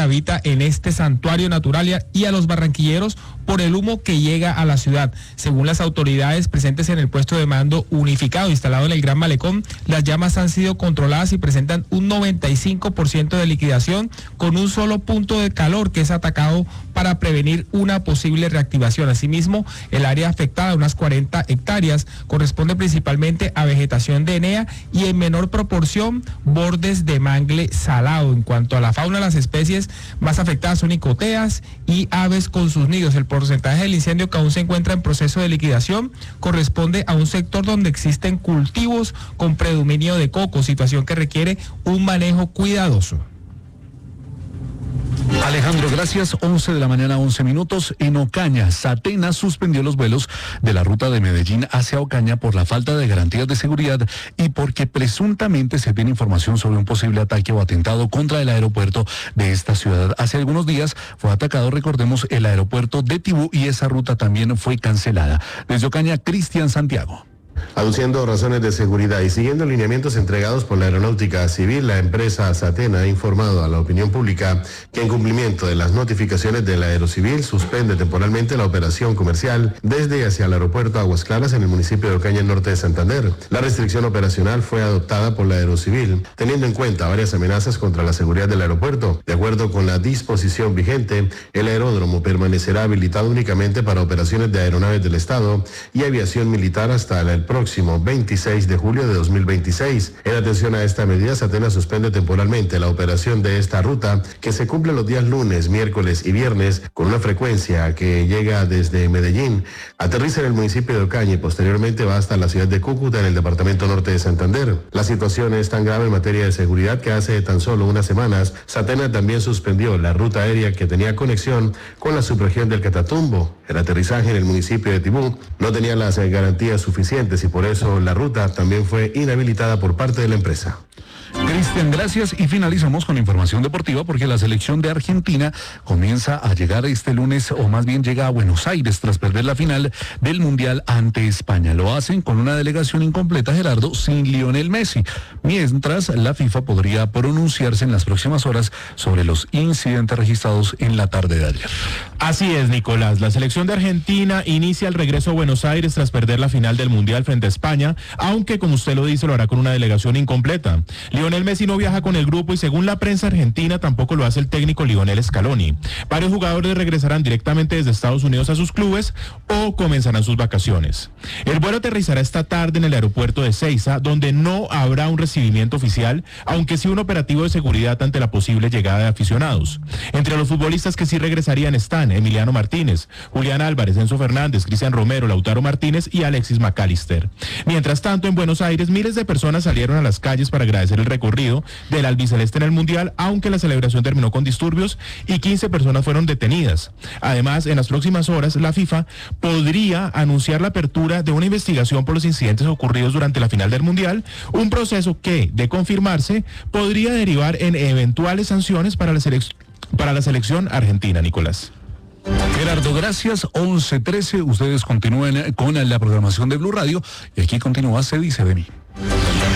habita en este santuario natural y a los barranquilleros por el humo que llega a la ciudad. Según las autoridades presentes en el puesto de mando unificado instalado en el Gran Malecón, las llamas han sido controladas y presentan un 95% de liquidación con un solo punto de calor que es atacado para prevenir una posible reactivación. Asimismo, el área afectada, unas 40 hectáreas, corresponde principalmente a vegetación de enea y en menor proporción bordes de mangle salado. En cuanto a la fauna, las especies más afectadas son icoteas y aves con sus nidos. El porcentaje del incendio que aún se encuentra en proceso de liquidación corresponde a un sector donde existen cultivos con predominio de coco, situación que requiere un manejo cuidadoso. Alejandro, gracias. 11 de la mañana, 11 minutos. En Ocaña, Satena suspendió los vuelos de la ruta de Medellín hacia Ocaña por la falta de garantías de seguridad y porque presuntamente se tiene información sobre un posible ataque o atentado contra el aeropuerto de esta ciudad. Hace algunos días fue atacado, recordemos, el aeropuerto de Tibú y esa ruta también fue cancelada. Desde Ocaña, Cristian Santiago. Aduciendo razones de seguridad y siguiendo lineamientos entregados por la Aeronáutica Civil, la empresa Satena ha informado a la opinión pública que en cumplimiento de las notificaciones de la Aerocivil suspende temporalmente la operación comercial desde y hacia el aeropuerto Aguas Claras en el municipio de Ocaña, norte de Santander. La restricción operacional fue adoptada por la Aerocivil teniendo en cuenta varias amenazas contra la seguridad del aeropuerto. De acuerdo con la disposición vigente, el aeródromo permanecerá habilitado únicamente para operaciones de aeronaves del Estado y aviación militar hasta el próximo 26 de julio de 2026. En atención a esta medida, Satena suspende temporalmente la operación de esta ruta que se cumple los días lunes, miércoles y viernes con una frecuencia que llega desde Medellín, aterriza en el municipio de Ocaña y posteriormente va hasta la ciudad de Cúcuta en el departamento norte de Santander. La situación es tan grave en materia de seguridad que hace tan solo unas semanas, Satena también suspendió la ruta aérea que tenía conexión con la subregión del Catatumbo. El aterrizaje en el municipio de Tibú no tenía las garantías suficientes y por eso la ruta también fue inhabilitada por parte de la empresa. Cristian, gracias. Y finalizamos con información deportiva porque la selección de Argentina comienza a llegar este lunes, o más bien llega a Buenos Aires tras perder la final del Mundial ante España. Lo hacen con una delegación incompleta, Gerardo, sin Lionel Messi. Mientras, la FIFA podría pronunciarse en las próximas horas sobre los incidentes registrados en la tarde de ayer. Así es, Nicolás. La selección de Argentina inicia el regreso a Buenos Aires tras perder la final del Mundial frente a España, aunque, como usted lo dice, lo hará con una delegación incompleta. Lionel Messi no viaja con el grupo y según la prensa argentina tampoco lo hace el técnico Lionel Scaloni. Varios jugadores regresarán directamente desde Estados Unidos a sus clubes o comenzarán sus vacaciones. El vuelo aterrizará esta tarde en el aeropuerto de Ezeiza, donde no habrá un recibimiento oficial, aunque sí un operativo de seguridad ante la posible llegada de aficionados. Entre los futbolistas que sí regresarían están Emiliano Martínez, Julián Álvarez, Enzo Fernández, Cristian Romero, Lautaro Martínez y Alexis McAllister. Mientras tanto, en Buenos Aires, miles de personas salieron a las calles para agradecer el recorrido del albiceleste en el Mundial, aunque la celebración terminó con disturbios y 15 personas fueron detenidas. Además, en las próximas horas, la FIFA podría anunciar la apertura de una investigación por los incidentes ocurridos durante la final del Mundial, un proceso que, de confirmarse, podría derivar en eventuales sanciones para la selección argentina, Nicolás. Gerardo, gracias. 11:13. Ustedes continúen con la programación de Blue Radio y aquí continúa Se Dice de Mí.